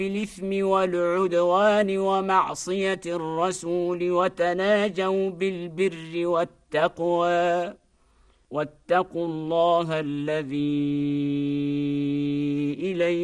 بالإثم والعدوان ومعصية الرسول وتناجوا بالبر والتقوى واتقوا الله الذي إليه